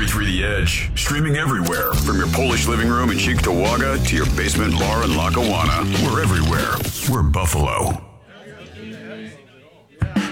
93.3 The Edge. Streaming everywhere. From your Polish living room in Cheektowaga to your basement bar in Lackawanna. We're everywhere. We're Buffalo.